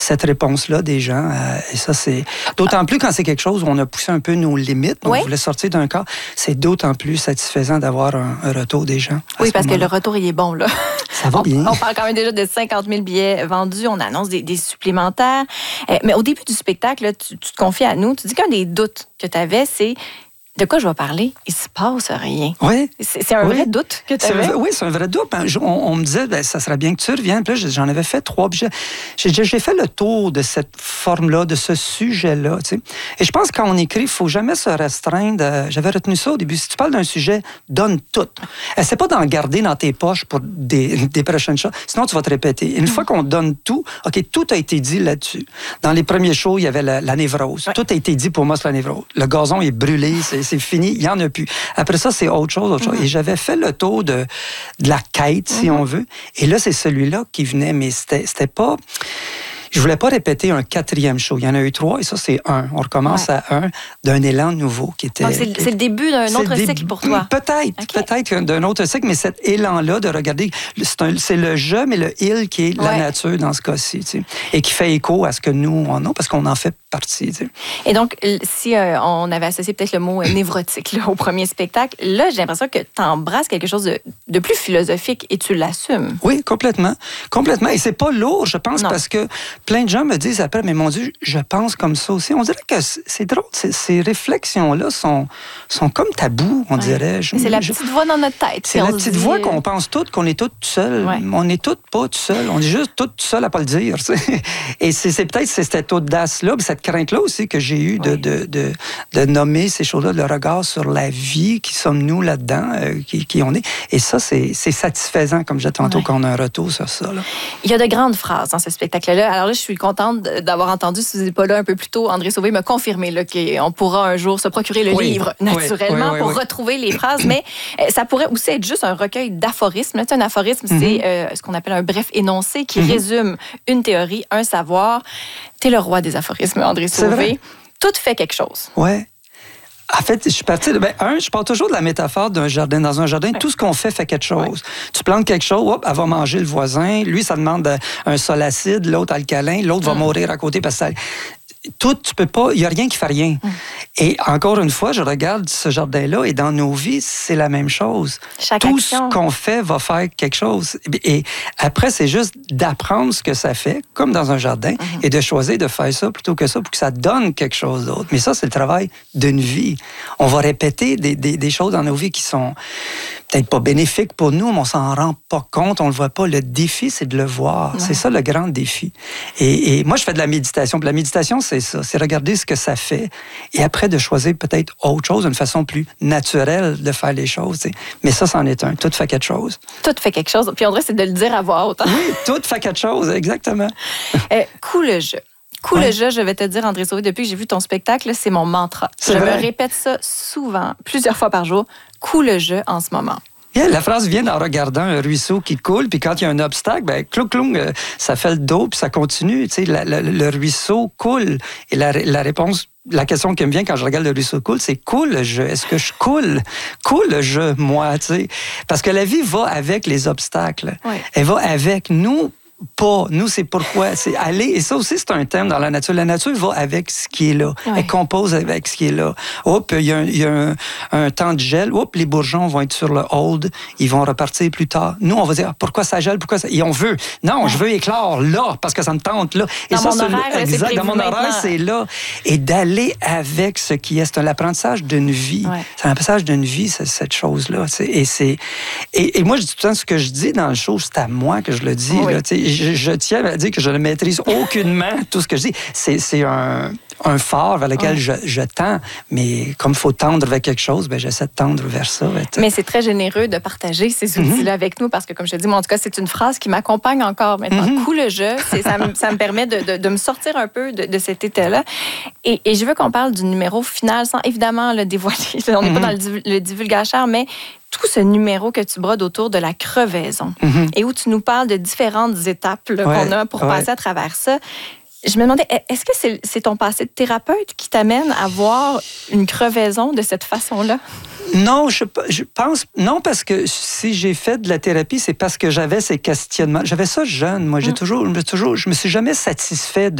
cette réponse-là des gens. Et ça, c'est d'autant plus quand c'est quelque chose où on a poussé un peu nos limites, on voulait sortir d'un cas, c'est d'autant plus satisfaisant d'avoir un retour des gens. Oui, parce que le retour, il est bon, là. Ça va bien. On parle quand même déjà de 50 000 billets vendus. On annonce des supplémentaires. Mais au début du spectacle, là, tu te confies à nous. Tu dis qu'un des doutes que tu avais, c'est de quoi je vais parler? Il se passe rien. Oui. C'est un vrai doute que tu avais? Oui, c'est un vrai doute. On me disait, ça serait bien que tu reviennes. Puis là, j'en avais fait 3. J'ai fait le tour de cette forme-là, de ce sujet-là. Tu sais. Et je pense que quand on écrit, il ne faut jamais se restreindre. J'avais retenu ça au début. Si tu parles d'un sujet, donne tout. Essaie pas d'en garder dans tes poches pour des prochaines choses. Sinon, tu vas te répéter. Une fois qu'on donne tout, OK, tout a été dit là-dessus. Dans les premiers shows, il y avait la névrose. Ouais. Tout a été dit pour moi, c'est la névrose. Le gazon est brûlé, c'est fini, il n'y en a plus. Après ça, c'est autre chose. Et j'avais fait le tour de la quête, si on veut. Et là, c'est celui-là qui venait, mais c'était pas... Je voulais pas répéter un 4e show. Il y en a eu 3 et ça, c'est 1. On recommence à 1 d'un élan nouveau qui était... Donc, c'est le début d'un autre cycle pour toi. Peut-être d'un autre cycle, mais cet élan-là de regarder, c'est le je, mais le il qui est la nature dans ce cas-ci, tu sais, et qui fait écho à ce que nous, on a, parce qu'on en fait partie. Tu sais. Et donc, si on avait associé peut-être le mot névrotique là, au premier spectacle, là, j'ai l'impression que tu embrasses quelque chose de plus philosophique et tu l'assumes. Oui, complètement. Complètement. Et c'est pas lourd, je pense, parce que plein de gens me disent après, mais mon Dieu, je pense comme ça aussi. On dirait que c'est drôle, ces réflexions-là sont comme tabous, on dirait. C'est la petite voix dans notre tête. C'est la petite voix qu'on pense toutes, qu'on est toutes seules. Ouais. On n'est toutes pas toutes seules. On est juste toutes seules à pas le dire. Et c'est peut-être cette audace-là, cette crainte-là aussi que j'ai eue de nommer ces choses-là, le regard sur la vie, qui sommes-nous là-dedans, qui on est. Et ça, c'est satisfaisant, comme je disais tantôt, qu'on a un retour sur ça. Là. Il y a de grandes phrases dans ce spectacle-là. Alors là, je suis contente d'avoir entendu, si vous n'êtes pas là un peu plus tôt, André Sauvé m'a confirmé là, qu'on pourra un jour se procurer le livre, naturellement, pour retrouver les phrases. Mais ça pourrait aussi être juste un recueil d'aphorismes. Là, un aphorisme, c'est ce qu'on appelle un bref énoncé qui résume une théorie, un savoir. T'es le roi des aphorismes, André Sauvé. Tout fait quelque chose. Oui. En fait, je suis parti de... je pars toujours de la métaphore d'un jardin. Dans un jardin, tout ce qu'on fait quelque chose. Ouais. Tu plantes quelque chose, hop, elle va manger le voisin. Lui, ça demande un sol acide, l'autre alcalin. L'autre va mourir à côté parce que ça... Tout, tu peux pas, il n'y a rien qui fait rien. Et encore une fois, je regarde ce jardin-là et dans nos vies, c'est la même chose. Tout ce qu'on fait va faire quelque chose. Et après, c'est juste d'apprendre ce que ça fait, comme dans un jardin, et de choisir de faire ça plutôt que ça pour que ça donne quelque chose d'autre. Mais ça, c'est le travail d'une vie. On va répéter des choses dans nos vies qui sont peut-être pas bénéfiques pour nous, mais on s'en rend pas compte, on le voit pas. Le défi, c'est de le voir. Ouais. C'est ça le grand défi. Et moi, je fais de la méditation. Puis la méditation, c'est ça, c'est regarder ce que ça fait et après de choisir peut-être autre chose, une façon plus naturelle de faire les choses. T'sais. Mais ça, c'en est un. Tout fait quelque chose. Tout fait quelque chose. Puis André, c'est de le dire à voix haute. Hein? Oui, tout fait quelque chose, exactement. Cool jeu. Cool jeu, je vais te dire, André Sauvé, depuis que j'ai vu ton spectacle, c'est mon mantra. Je me répète ça souvent, plusieurs fois par jour. Cool jeu en ce moment. Yeah, la phrase vient en regardant un ruisseau qui coule, puis quand il y a un obstacle, clou-clou, ça fait le dos, puis ça continue. Tu sais, le ruisseau coule. Et la réponse, la question qui me vient quand je regarde le ruisseau coule, c'est coule le jeu. Est-ce que je coule? Coule le jeu, moi, tu sais. Parce que la vie va avec les obstacles. Oui. Elle va avec nous. Pas. Nous, c'est pourquoi. C'est aller. Et ça aussi, c'est un thème dans la nature. La nature va avec ce qui est là. Ouais. Elle compose avec ce qui est là. Hop, il y a un temps de gel. Hop, les bourgeons vont être sur le hold. Ils vont repartir plus tard. Nous, on va dire, pourquoi ça gèle? Pourquoi ça... Et on veut. Non, je veux éclore là, parce que ça me tente là. Et dans ça, mon horaire, exact. Dans mon horaire, c'est là. Et d'aller avec ce qui est. C'est l'apprentissage d'une vie. Ouais. C'est l'apprentissage d'une vie, cette chose-là. Et moi, je dis tout le temps ce que je dis dans le show, c'est à moi que je le dis. Oui. Là, je tiens à dire que je ne maîtrise aucunement tout ce que je dis. C'est un phare vers lequel je tends, mais comme il faut tendre vers quelque chose, j'essaie de tendre vers ça. Mais c'est très généreux de partager ces outils-là avec nous, parce que, comme je te dis, moi, en tout cas, c'est une phrase qui m'accompagne encore maintenant. Cool le jeu, ça me permet de me sortir un peu de cet état-là. Et je veux qu'on parle du numéro final, sans évidemment le dévoiler. On n'est pas dans le divulgateur, mais tout ce numéro que tu brodes autour de la crevaison et où tu nous parles de différentes étapes qu'on a pour passer à travers ça. Je me demandais, est-ce que c'est ton passé de thérapeute qui t'amène à voir une crevaison de cette façon-là? Non, je pense... Non, parce que si j'ai fait de la thérapie, c'est parce que j'avais ces questionnements. J'avais ça jeune. Moi, je me suis jamais satisfait